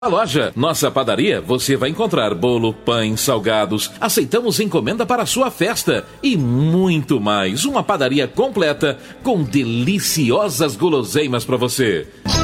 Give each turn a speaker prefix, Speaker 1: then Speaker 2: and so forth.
Speaker 1: Na loja Nossa Padaria, você vai encontrar bolo, pães, salgados. Aceitamos encomenda para a sua festa e muito mais. Uma padaria completa com deliciosas guloseimas para você.